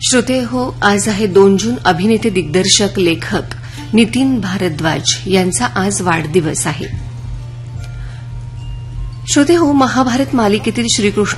श्रोते हो, आज आहे 2 जून. अभिनेते, दिग्दर्शक, लेखक नितीन भारद्वाज यांचा आज वाढदिवस आहे. श्रोते हो, महाभारत मालिकेतील श्रीकृष्ण